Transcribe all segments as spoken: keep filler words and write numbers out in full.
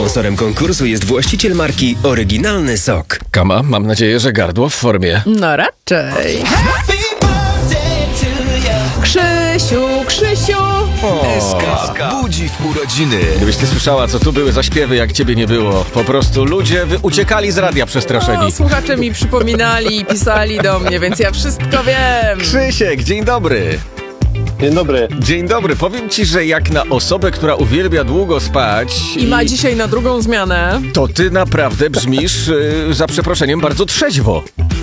Sponsorem konkursu jest właściciel marki Oryginalny Sok. Kama, mam nadzieję, że gardło w formie. No raczej. Krzysiu, Krzysiu! O, S K budzi w urodziny. gdybyś ty słyszała, co tu były za śpiewy, jak ciebie nie było. Po prostu ludzie wy- uciekali z radia przestraszeni. No, słuchacze mi przypominali i pisali do mnie, więc ja wszystko wiem. Krzysiek, dzień dobry. Dzień dobry. Dzień dobry. Powiem ci, że jak na osobę, która uwielbia długo spać I ma dzisiaj na drugą zmianę. to ty naprawdę brzmisz, yy, za przeproszeniem, bardzo trzeźwo.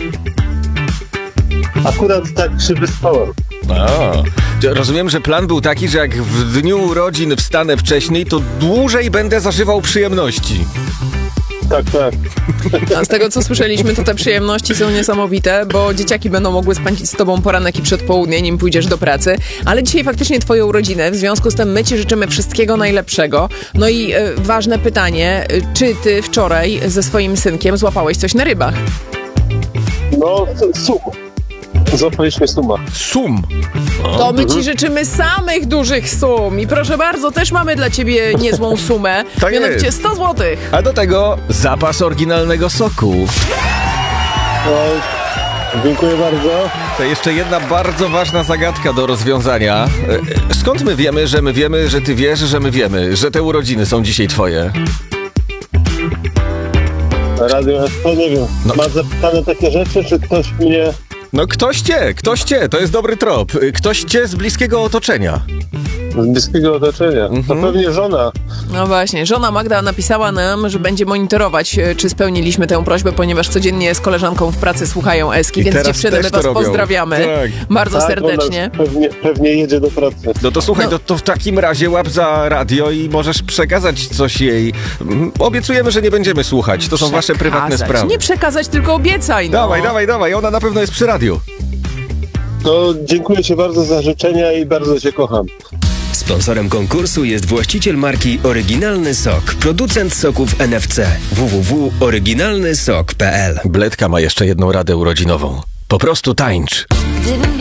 Akurat tak się wyspałem. A, rozumiem, że plan był taki, że jak w dniu urodzin wstanę wcześniej, to dłużej będę zażywał przyjemności. Tak, tak. A z tego, co słyszeliśmy, to te przyjemności są niesamowite, bo dzieciaki będą mogły spędzić z tobą poranek i przedpołudnie, nim pójdziesz do pracy. Ale dzisiaj faktycznie twoje urodziny, w związku z tym my ci życzymy wszystkiego najlepszego. No i y, ważne pytanie, y, czy ty wczoraj ze swoim synkiem złapałeś coś na rybach? No, sum. Złapaliśmy suma. Sum. To my ci życzymy samych dużych sum. I proszę bardzo, też mamy dla ciebie niezłą sumę. Tak Mianowicie jest. sto złotych. A do tego zapas oryginalnego soku. No, dziękuję bardzo. To jeszcze jedna bardzo ważna zagadka do rozwiązania. E, e, Skąd my wiemy, że my wiemy, że ty wiesz, że my wiemy, że te urodziny są dzisiaj twoje? Radio S K, nie wiem. No. Ma zapytane takie rzeczy, czy ktoś mnie... No ktoś cię, ktoś cię, to jest dobry trop. E, Ktoś cię z bliskiego otoczenia. z bliskiego otoczenia? To pewnie żona. No właśnie, żona Magda napisała nam, że będzie monitorować, e, czy spełniliśmy tę prośbę, ponieważ codziennie z koleżanką w pracy słuchają Eski, I więc teraz dziewczyny, też my to was robią. pozdrawiamy Tak. bardzo Tak, serdecznie. ona Pewnie, pewnie jedzie do pracy. No to słuchaj, No. to, to w takim razie łap za radio i możesz przekazać coś jej. Mm, Obiecujemy, że nie będziemy słuchać. To są wasze prywatne Przekazać. sprawy. Nie przekazać, tylko obiecaj. No. Dawaj, dawaj, dawaj. Ona na pewno jest przy radiu. To dziękuję ci bardzo za życzenia i bardzo cię kocham. Sponsorem konkursu jest właściciel marki Oryginalny Sok. Producent soków N F C. w w w kropka oryginalny sok kropka p l. Bledka ma jeszcze jedną radę urodzinową. Po prostu tańcz. Gdybym